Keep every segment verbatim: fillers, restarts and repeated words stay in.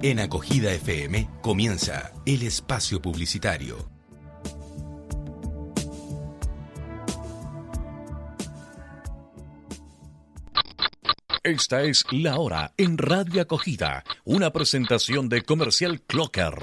En Acogida F M comienza el espacio publicitario. Esta es La Hora en Radio Acogida, una presentación de Comercial Clocker.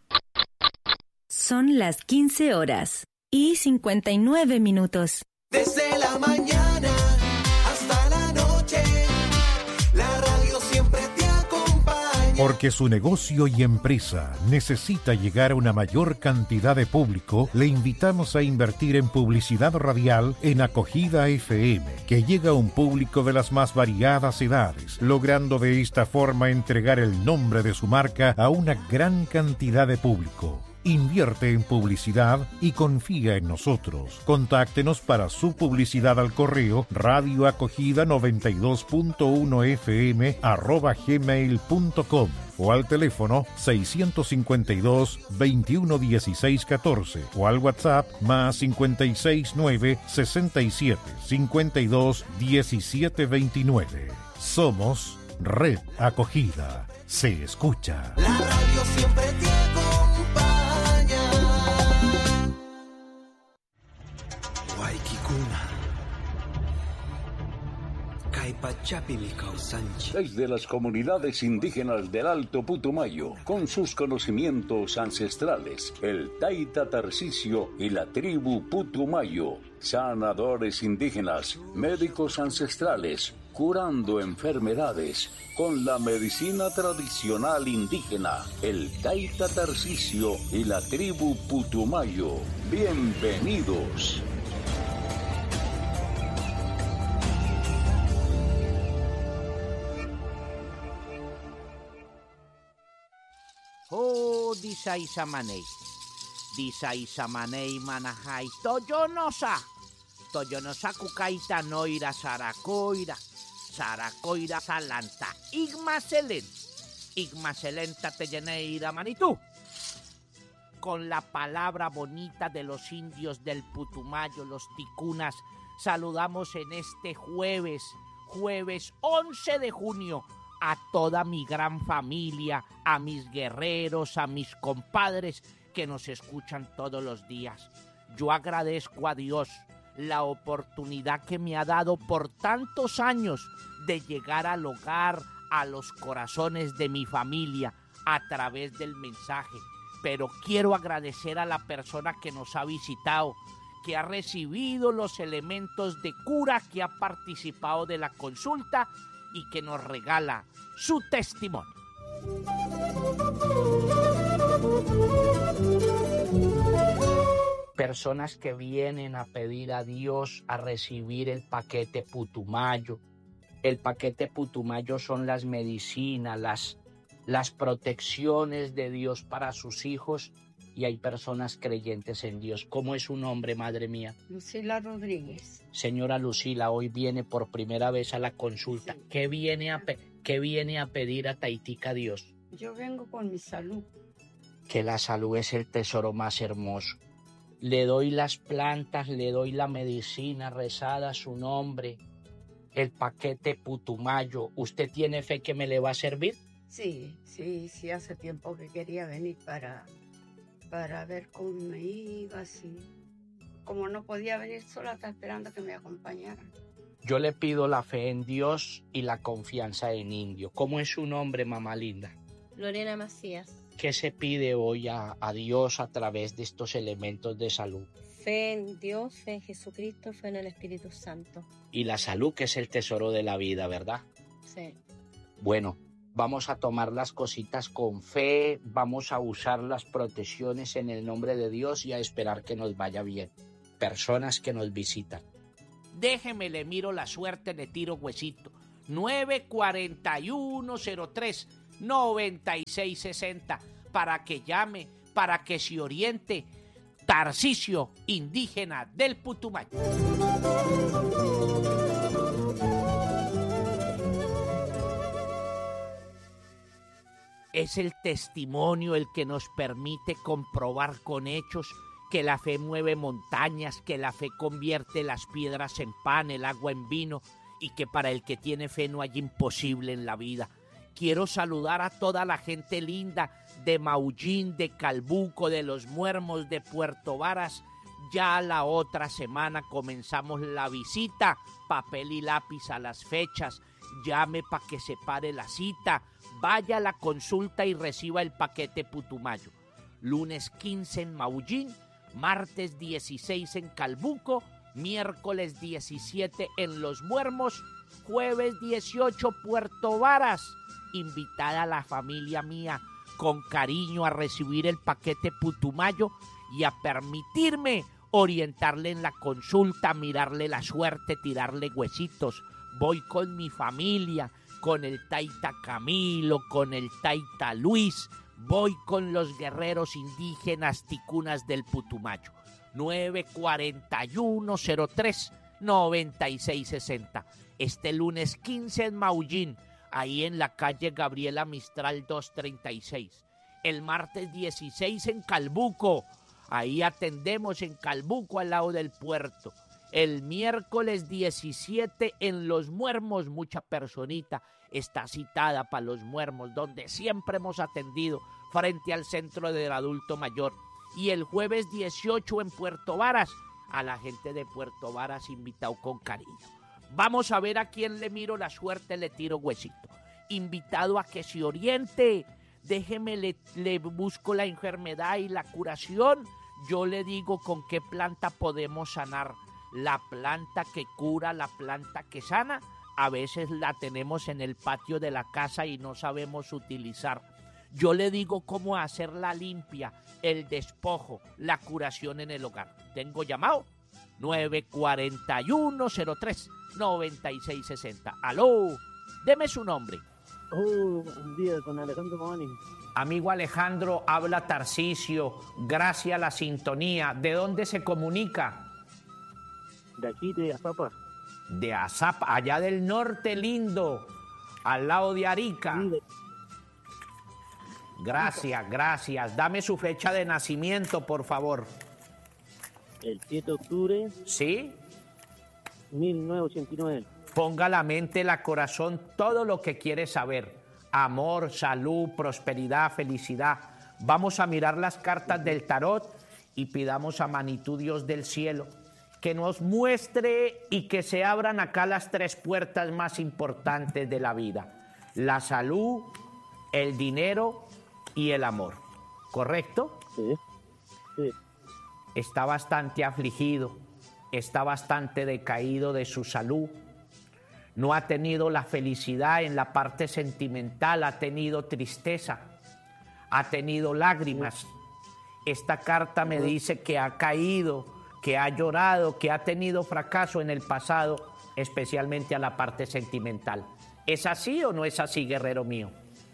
Son las quince horas y cincuenta y nueve minutos. Desde la mañana hasta la noche, la radio siempre te acompaña. Porque su negocio y empresa necesita llegar a una mayor cantidad de público, le invitamos a invertir en publicidad radial en Acogida F M, que llega a un público de las más variadas edades, logrando de esta forma entregar el nombre de su marca a una gran cantidad de público. Invierte en publicidad y confía en nosotros. Contáctenos para su publicidad al correo radioacogida noventa y dos punto uno f m arroba gmail punto com o al teléfono seiscientos cincuenta y dos, veintiuno dieciséis catorce o al WhatsApp más cincuenta y seis nueve sesenta y siete cincuenta y dos diecisiete veintinueve. Somos Red Acogida. Se escucha. La radio siempre te acompaña. Desde las comunidades indígenas del Alto Putumayo, con sus conocimientos ancestrales, el Taita Tarcisio y la tribu Putumayo, sanadores indígenas, médicos ancestrales, curando enfermedades con la medicina tradicional indígena, el Taita Tarcisio y la tribu Putumayo. Bienvenidos. Oh, disaisamanei, disaisamanei manajai, toyonosa, toyonosa kukaita noira saracoira, saracoira salanta, igmaselen, igmaselenta teyeneira manitú. Con la palabra bonita de los indios del Putumayo, los ticunas, saludamos en este jueves, jueves once de junio, a toda mi gran familia, a mis guerreros, a mis compadres que nos escuchan todos los días. Yo agradezco a Dios la oportunidad que me ha dado por tantos años de llegar al hogar, a los corazones de mi familia a través del mensaje. Pero quiero agradecer a la persona que nos ha visitado, que ha recibido los elementos de cura, que ha participado de la consulta y que nos regala su testimonio. Personas que vienen a pedir a Dios a recibir el paquete Putumayo. El paquete Putumayo son las medicinas, las, las protecciones de Dios para sus hijos, y hay personas creyentes en Dios. ¿Cómo es su nombre, madre mía? Lucila Rodríguez. Señora Lucila, hoy viene por primera vez a la consulta. Sí. ¿Qué viene a, pe- qué viene a pedir a Taitica Dios? Yo vengo con mi salud. Que la salud es el tesoro más hermoso. Le doy las plantas, le doy la medicina rezada a su nombre, el paquete Putumayo. ¿Usted tiene fe que me le va a servir? Sí, sí, sí, hace tiempo que quería venir para... para ver cómo me iba, así. Como no podía venir sola, estaba esperando que me acompañaran. Yo le pido la fe en Dios y la confianza en Indio. ¿Cómo es su nombre, mamá linda? Lorena Macías. ¿Qué se pide hoy a, a Dios a través de estos elementos de salud? Fe en Dios, fe en Jesucristo, fe en el Espíritu Santo. Y la salud, que es el tesoro de la vida, ¿verdad? Sí. Bueno, vamos a tomar las cositas con fe, vamos a usar las protecciones en el nombre de Dios y a esperar que nos vaya bien. Personas que nos visitan. Déjeme, le miro la suerte, le tiro huesito. nueve cuatro uno cero tres noventa y seis sesenta para que llame, para que se oriente. Tarcisio, indígena del Putumayo. Es el testimonio el que nos permite comprobar con hechos que la fe mueve montañas, que la fe convierte las piedras en pan, el agua en vino, y que para el que tiene fe no hay imposible en la vida. Quiero saludar a toda la gente linda de Maullín, de Calbuco, de Los Muermos, de Puerto Varas. Ya la otra semana comenzamos la visita, papel y lápiz a las fechas. Llame para que se pare la cita, vaya a la consulta y reciba el paquete Putumayo. Lunes quince en Maullín, martes dieciséis en Calbuco, miércoles diecisiete en Los Muermos, jueves dieciocho Puerto Varas. Invitada a la familia mía con cariño a recibir el paquete Putumayo y a permitirme orientarle en la consulta, mirarle la suerte, tirarle huesitos. Voy con mi familia, con el taita Camilo, con el taita Luis, voy con los guerreros indígenas ticunas del Putumayo. nueve cuarenta y uno cero tres noventa y seis sesenta. Este lunes quince en Maullín, ahí en la calle Gabriela Mistral doscientos treinta y seis. El martes dieciséis en Calbuco, ahí atendemos en Calbuco al lado del puerto. El miércoles diecisiete en Los Muermos, mucha personita está citada para Los Muermos, donde siempre hemos atendido frente al centro del adulto mayor. Y el jueves dieciocho en Puerto Varas, a la gente de Puerto Varas invitado con cariño. Vamos a ver a quién le miro la suerte, le tiro huesito. Invitado a que se oriente, déjeme, le, le busco la enfermedad y la curación. Yo le digo con qué planta podemos sanar. La planta que cura, la planta que sana, a veces la tenemos en el patio de la casa y no sabemos utilizar. Yo le digo cómo hacer la limpia, el despojo, la curación en el hogar. ¿Tengo llamado? nueve cuarenta y uno cero tres noventa y seis sesenta. Aló, deme su nombre. Oh, buen día, con Alejandro Mamani. Amigo Alejandro, habla Tarcisio, gracias a la sintonía. ¿De dónde se comunica? De aquí, de Azapa. De Azapa, allá del norte lindo, al lado de Arica. Sí, de... Gracias, gracias. Dame su fecha de nacimiento, por favor. El siete de octubre. ¿Sí? mil novecientos ochenta y nueve. Ponga la mente, la corazón, todo lo que quiere saber. Amor, salud, prosperidad, felicidad. Vamos a mirar las cartas del tarot y pidamos a Manitud Dios del cielo que nos muestre y que se abran acá las tres puertas más importantes de la vida. La salud, el dinero y el amor. ¿Correcto? Sí. Sí. Está bastante afligido, está bastante decaído de su salud. No ha tenido la felicidad en la parte sentimental, ha tenido tristeza, ha tenido lágrimas. Esta carta me dice que ha caído, que ha llorado, que ha tenido fracaso en el pasado, especialmente a la parte sentimental. ¿Es así o no es así, guerrero mío?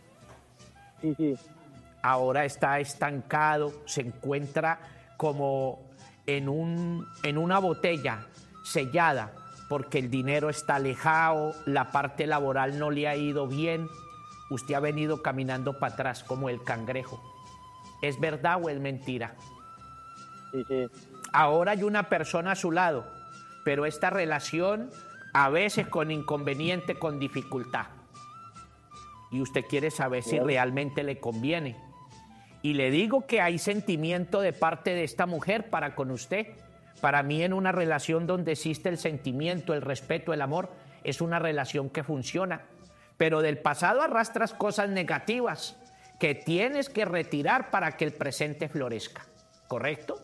Sí, sí. Ahora está estancado, se encuentra como en, un, en una botella sellada, porque el dinero está alejado, la parte laboral no le ha ido bien, usted ha venido caminando para atrás como el cangrejo. ¿Es verdad o es mentira? Sí, sí. Ahora hay una persona a su lado, pero esta relación a veces con inconveniente, con dificultad. Y usted quiere saber si realmente le conviene. Y le digo que hay sentimiento de parte de esta mujer para con usted. Para mí, en una relación donde existe el sentimiento, el respeto, el amor, es una relación que funciona. Pero del pasado arrastras cosas negativas que tienes que retirar para que el presente florezca. ¿Correcto?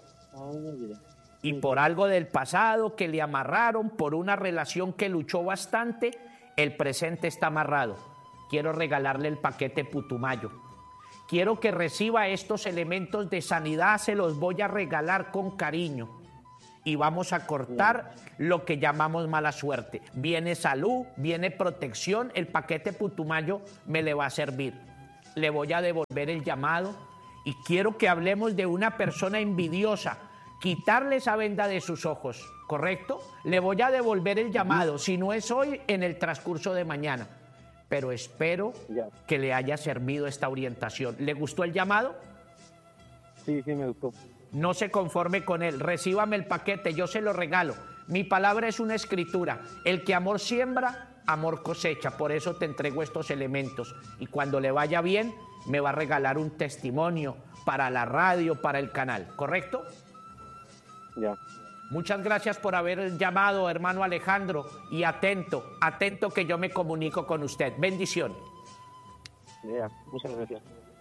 Y por algo del pasado que le amarraron, por una relación que luchó bastante, el presente está amarrado. Quiero regalarle el paquete Putumayo. Quiero que reciba estos elementos de sanidad, se los voy a regalar con cariño. Y vamos a cortar lo que llamamos mala suerte. Viene salud, viene protección, el paquete Putumayo me le va a servir. Le voy a devolver el llamado y quiero que hablemos de una persona envidiosa, quitarle esa venda de sus ojos, ¿correcto? Le voy a devolver el llamado, si no es hoy, en el transcurso de mañana. Pero espero ya. que le haya servido esta orientación. ¿Le gustó el llamado? Sí, sí, me gustó. No se conforme con él, recíbame el paquete, yo se lo regalo. Mi palabra es una escritura. El que amor siembra, amor cosecha, por eso te entrego estos elementos. Y cuando le vaya bien, me va a regalar un testimonio para la radio, para el canal, ¿correcto? Ya. Muchas gracias por haber llamado, hermano Alejandro, y atento, atento que yo me comunico con usted. Bendición. Ya, muchas gracias.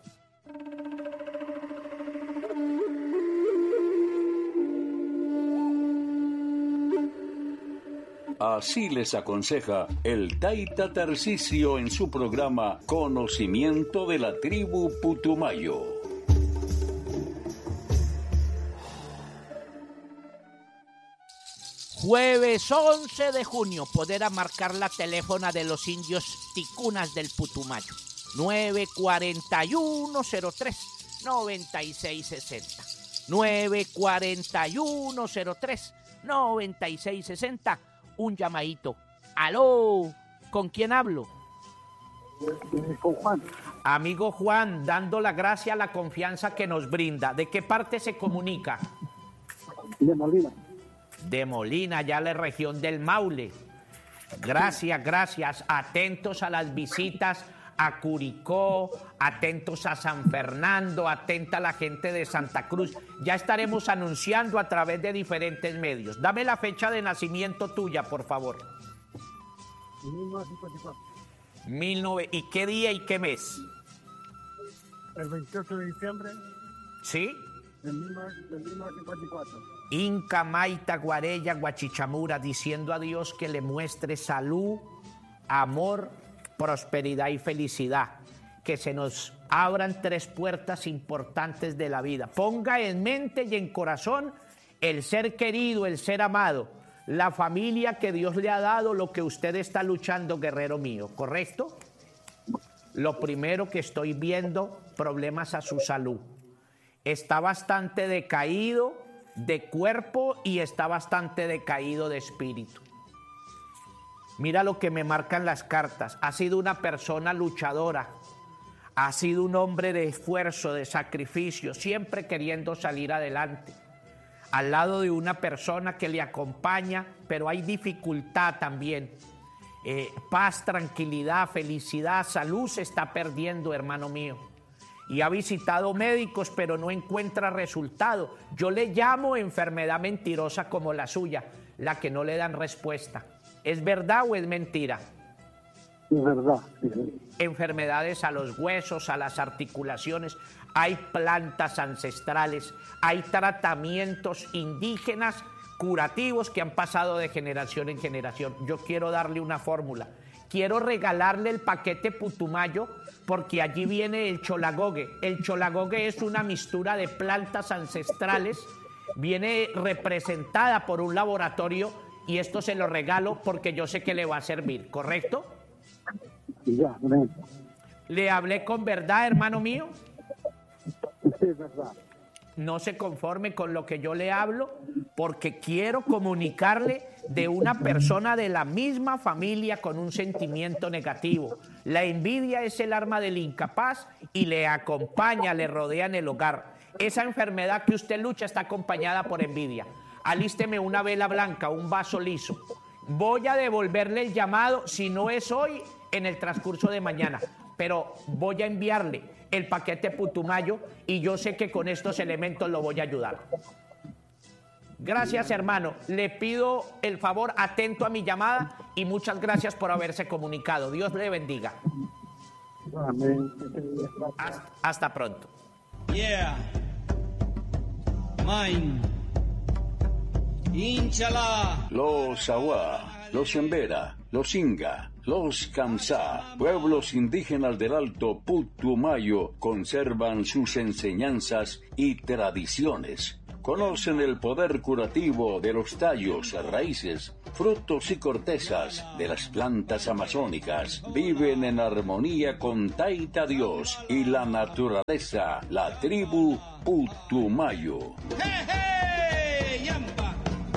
Así les aconseja el Taita Tarcisio en su programa Conocimiento de la Tribu Putumayo. Jueves once de junio, poder marcar la teléfona de los indios ticunas del Putumayo. nueve cuatro uno cero tres nueve seis seis cero. nueve cuatro uno cero tres nueve seis seis cero. Un llamadito. ¡Aló! ¿Con quién hablo? Con Juan. Amigo Juan, dando la gracia, la confianza que nos brinda. ¿De qué parte se comunica? De Molina. De Molina, ya la región del Maule. Gracias, gracias. Atentos a las visitas a Curicó, atentos a San Fernando, atenta a la gente de Santa Cruz. Ya estaremos anunciando a través de diferentes medios. Dame la fecha de nacimiento tuya, por favor. mil novecientos cincuenta y cuatro. mil nove- ¿Y qué día y qué mes? El veintiocho de diciembre ¿Sí? de mil novecientos cincuenta y cuatro. Inca, Maita, Guarella, Guachichamura, diciendo a Dios que le muestre salud, amor, prosperidad y felicidad. Que se nos abran tres puertas importantes de la vida. Ponga en mente y en corazón el ser querido, el ser amado, la familia que Dios le ha dado, lo que usted está luchando, guerrero mío, ¿correcto? Lo primero que estoy viendo, problemas a su salud. Está bastante decaído de cuerpo y está bastante decaído de espíritu. Mira lo que me marcan las cartas. Ha sido una persona luchadora. Ha sido un hombre de esfuerzo, de sacrificio, siempre queriendo salir adelante. Al lado de una persona que le acompaña, pero hay dificultad también. Eh, paz, tranquilidad, felicidad, salud se está perdiendo, hermano mío. Y ha visitado médicos, pero no encuentra resultado. Yo le llamo enfermedad mentirosa como la suya, la que no le dan respuesta. ¿Es verdad o es mentira? Es verdad. Sí, sí. Enfermedades a los huesos, a las articulaciones. Hay plantas ancestrales, hay tratamientos indígenas curativos que han pasado de generación en generación. Yo quiero darle una fórmula. Quiero regalarle el paquete Putumayo porque allí viene el cholagogue. El cholagogue es una mixtura de plantas ancestrales. Viene representada por un laboratorio y esto se lo regalo porque yo sé que le va a servir, ¿correcto? Ya, amén. ¿Le hablé con verdad, hermano mío? Sí, es verdad. No se conforme con lo que yo le hablo porque quiero comunicarle de una persona de la misma familia con un sentimiento negativo. La envidia es el arma del incapaz y le acompaña, le rodea en el hogar. Esa enfermedad que usted lucha está acompañada por envidia. Alísteme una vela blanca, un vaso liso. Voy a devolverle el llamado, si no es hoy, en el transcurso de mañana. Pero voy a enviarle el paquete Putumayo y yo sé que con estos elementos lo voy a ayudar. Gracias, hermano. Le pido el favor, atento a mi llamada y muchas gracias por haberse comunicado. Dios le bendiga. Amén. Hasta, hasta pronto. Yeah. Mine. Inchala. Los Awa, los Embera, los Inga, los Kamsá, pueblos indígenas del Alto Putumayo, conservan sus enseñanzas y tradiciones. Conocen el poder curativo de los tallos, raíces, frutos y cortezas de las plantas amazónicas. Viven en armonía con Taita Dios y la naturaleza, la tribu Putumayo. Hey, hey, yamba.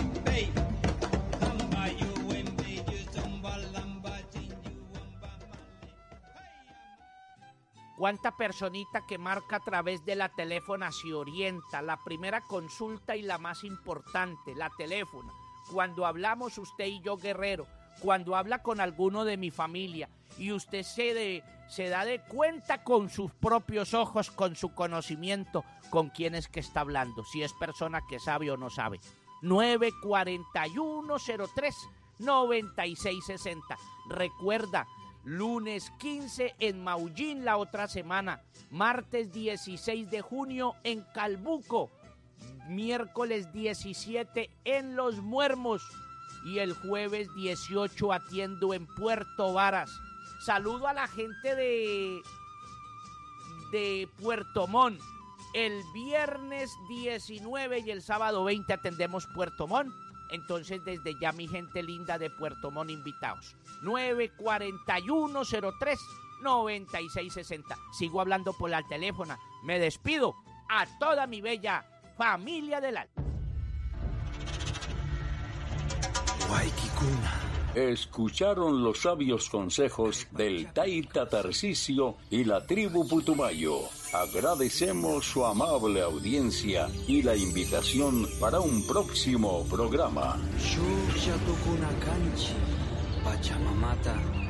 ¿Cuánta personita que marca a través de la teléfona se orienta? La primera consulta y la más importante, la teléfona. Cuando hablamos usted y yo, guerrero, cuando habla con alguno de mi familia y usted se, de, se da de cuenta con sus propios ojos, con su conocimiento, con quién es que está hablando, si es persona que sabe o no sabe. nueve cuatro uno cero tres nueve seis seis cero. Recuerda, lunes quince en Maullín la otra semana, martes dieciséis de junio en Calbuco, miércoles diecisiete en Los Muermos y el jueves dieciocho atiendo en Puerto Varas. Saludo a la gente de, de Puerto Montt. El viernes diecinueve y el sábado veinte atendemos Puerto Montt. Entonces, desde ya, mi gente linda de Puerto Montt, invitados. nueve cuatro uno cero tres nueve seis seis cero. Sigo hablando por el teléfono. Me despido a toda mi bella familia del alma. Guayquicuna. Escucharon los sabios consejos del Taita Tarcisio y la tribu Putumayo. Agradecemos su amable audiencia y la invitación para un próximo programa. Shuk Shatukunakanchi, Pachamamata.